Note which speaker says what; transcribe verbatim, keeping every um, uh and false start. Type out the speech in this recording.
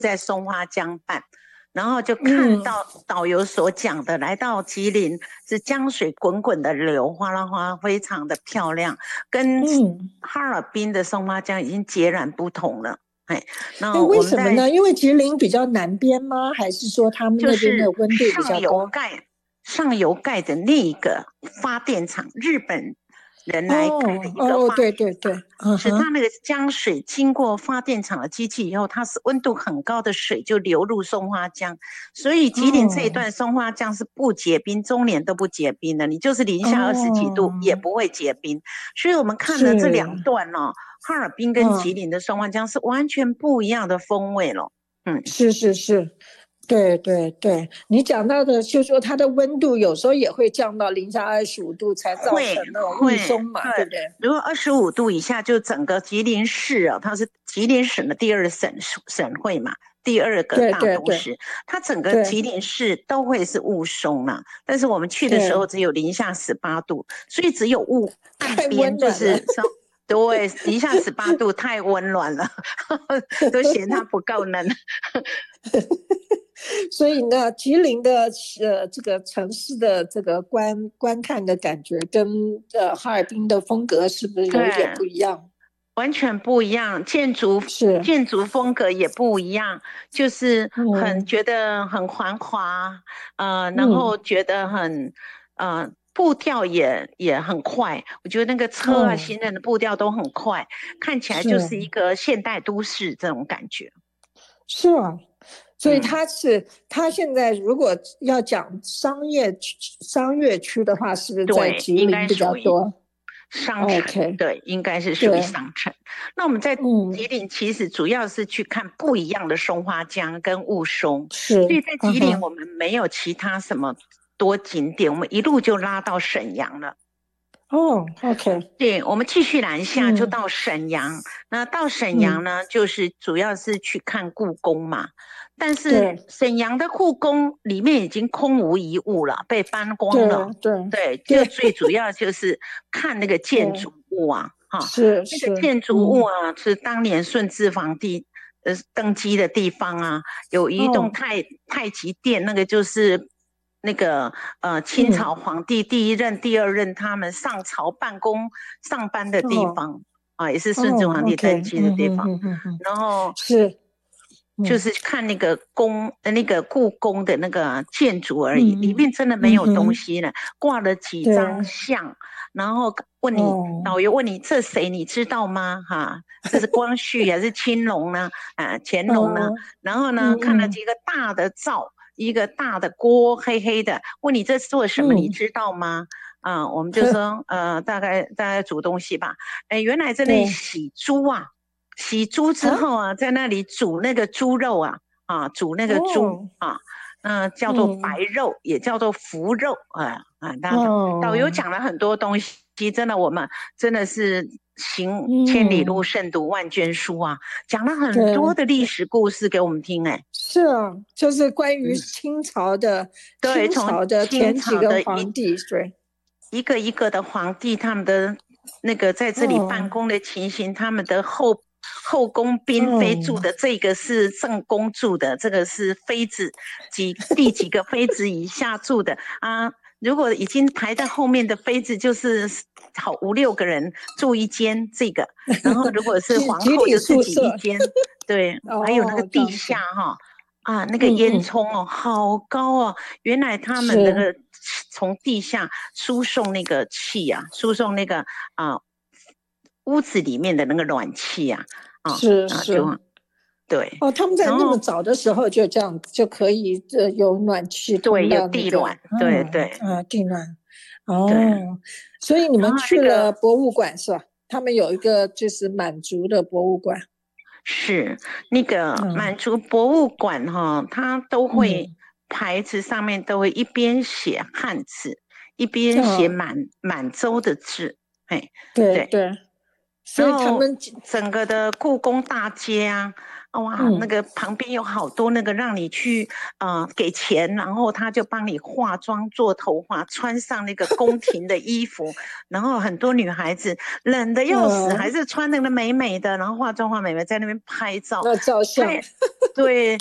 Speaker 1: 在松花江畔，然后就看到导游所讲的，嗯、来到吉林是江水滚滚的流，哗啦哗，非常的漂亮，跟哈尔滨的松花江已经截然不同了。哎，那
Speaker 2: 为什么呢？因为吉林比较南边吗？还是说他们那边的温度比较高？
Speaker 1: 上游盖上游盖的那一个发电厂，日本人来盖的一个发电厂，
Speaker 2: 哦哦、对对对，
Speaker 1: 嗯、使它那个江水经过发电厂的机器以后，它是温度很高的水就流入松花江，所以吉林这一段松花江是不结冰，终年都不结冰的，你就是零下二十几度也不会结冰。所以我们看了这两段哦，哈尔滨跟吉林的松花江是完全不一样的风味了。嗯，
Speaker 2: 是是是。对对对，你讲到的就是说它的温度有时候也会降到零下二十五度，才造成那种雾凇嘛， 对, 对不对？
Speaker 1: 如果二十五度以下，就整个吉林市啊，它是吉林省的第二省省会嘛，第二个大都市，它整个吉林市都会是雾凇嘛。但是我们去的时候只有零下十八度，所以只有雾岸边就是对，零下十八度太温暖了，都嫌它不够冷。
Speaker 2: 所以呢，吉林的呃这个城市的这个观观看的感觉跟呃哈尔滨的风格是不是有一点不一样？
Speaker 1: 完全不一样，建筑
Speaker 2: 是
Speaker 1: 建筑风格也不一样，就是很觉得很繁华，嗯、呃，然后觉得很呃步调也也很快，我觉得那个车啊、行人的步调都很快，看起来就是一个现代都市这种感觉。
Speaker 2: 是啊。所以它是、嗯、它现在如果要讲商业商业区的话，是不是在吉林比较多？
Speaker 1: 商城、okay. 对，应该是属于商城。那我们在吉林其实主要是去看不一样的松花江跟雾凇，
Speaker 2: 是。
Speaker 1: 所以在吉林我们没有其他什么多景点，uh-huh. 我们一路就拉到沈阳了。
Speaker 2: 哦、oh, ，OK，
Speaker 1: 对，我们继续南下就到沈阳。嗯、那到沈阳呢、嗯，就是主要是去看故宫嘛。但是沈阳的故宫里面已经空无一物了，被搬光了。
Speaker 2: 对
Speaker 1: 对，就最主要就是看那个建筑物啊，哈，
Speaker 2: 是
Speaker 1: 那个建筑物啊，是当年顺治皇帝呃登基的地方啊，有一栋太、哦、太极殿，那个就是那个呃清朝皇帝第一任、嗯、第二任他们上朝办公上班的地方、哦、啊，也是顺治皇帝登基的地方。
Speaker 2: 哦 okay 嗯嗯、
Speaker 1: 然后
Speaker 2: 是。
Speaker 1: 就是看那个宫、嗯、那个故宫的那个建筑而已、嗯、里面真的没有东西了、嗯、挂了几张像，然后问你、哦、导游问你这谁你知道吗？哈，这是光绪还是青龙呢？啊，乾隆呢、哦、然后呢、嗯、看了几个大的灶，一个大的锅黑黑的，问你这是做什么、嗯、你知道吗？啊，我们就说呃大概大概煮东西吧。哎，原来在那里洗猪啊，洗猪之后啊，在那里煮那个猪肉啊，啊，煮那个猪、哦、啊，那、呃、叫做白肉、嗯，也叫做福肉啊啊。那导游讲了很多东西，真的，我们真的是行千里路胜读万卷书啊，讲、嗯、了很多的历史故事给我们听、欸。哎，
Speaker 2: 是啊，就是关于清朝的，嗯、
Speaker 1: 对，
Speaker 2: 清朝的前几个皇帝，对，
Speaker 1: 一个一个的皇帝，他们的那个在这里办公的情形，哦、他们的后。后宫嫔妃住的、哦、这个是正宫住的，这个是妃子几第几个妃子以下住的啊？如果已经排在后面的妃子，就是好五六个人住一间这个，然后如果是皇后就自己一间，对、哦，还有那个地下哈、哦、啊，那个烟囱哦、嗯嗯，好高哦，原来他们那个从地下输送那个气啊，输送那个啊。屋子里面的那个暖气啊，啊，
Speaker 2: 是是，
Speaker 1: 对
Speaker 2: 哦，他们在那么早的时候就这样就可以呃有暖气通到、那个、
Speaker 1: 对，有地暖，嗯、对对
Speaker 2: 啊，地暖，哦，所以你们去了博物馆、那个、是吧？他们有一个就是满族的博物馆，
Speaker 1: 是那个满族博物馆哈、哦，它都会、嗯、牌子上面都会一边写汉字，一边写满、哦、满洲的字，哎，
Speaker 2: 对 对, 对。
Speaker 1: 所以他们整个的故宫大街啊， 哇，嗯、那个旁边有好多那个让你去呃给钱，然后他就帮你化妆、做头发、穿上那个宫廷的衣服，然后很多女孩子冷得要死，嗯、还是穿那个美美的，然后化妆化美美在那边拍照，
Speaker 2: 那照相，
Speaker 1: 对。